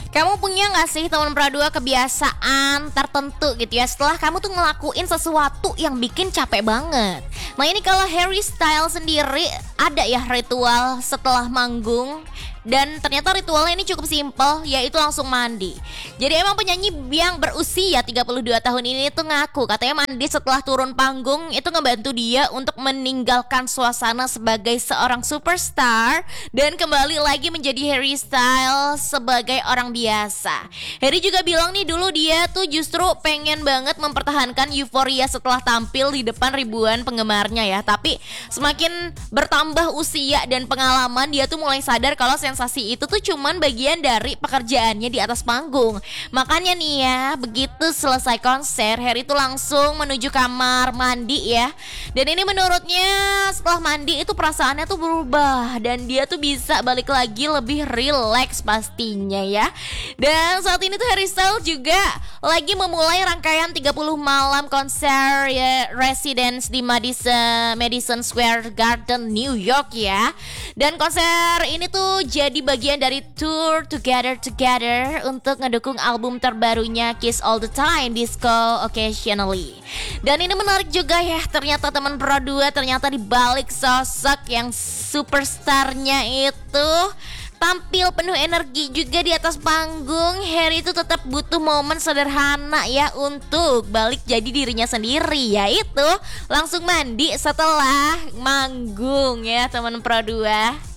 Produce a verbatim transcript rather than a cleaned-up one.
Kamu punya gak sih teman pradua kebiasaan tertentu gitu ya setelah kamu tuh ngelakuin sesuatu yang bikin capek banget? Nah ini kalau Harry Styles sendiri ada ya ritual setelah manggung. Dan ternyata ritualnya ini cukup simpel, yaitu langsung mandi. Jadi emang penyanyi yang berusia tiga puluh dua tahun ini tuh ngaku katanya mandi setelah turun panggung itu ngebantu dia untuk meninggalkan suasana sebagai seorang superstar dan kembali lagi menjadi Harry Styles sebagai orang biasa. Harry juga bilang nih dulu dia tuh justru pengen banget mempertahankan euforia setelah tampil di depan ribuan penggemarnya ya. Tapi semakin bertambah usia dan pengalaman, dia tuh mulai sadar kalau sensasi itu tuh cuman bagian dari pekerjaannya di atas panggung. Makanya nih ya, begitu selesai konser, Harry tuh langsung menuju kamar mandi ya. Dan ini menurutnya setelah mandi itu perasaannya tuh berubah dan dia tuh bisa balik lagi lebih rileks pastinya ya. Dan saat ini tuh Harry Styles juga lagi memulai rangkaian tiga puluh malam konser ya, Residence di Madison, Madison Square Garden, New York ya. Dan konser ini tuh jadi bagian dari tour Together Together untuk ngedukung album terbarunya Kiss All The Time, Disco Occasionally. Dan ini menarik juga ya, ternyata teman Pro dua ternyata dibalik sosok yang superstarnya itu tampil penuh energi juga di atas panggung, Harry itu tetap butuh momen sederhana ya untuk balik jadi dirinya sendiri, yaitu langsung mandi setelah manggung ya teman Pro dua.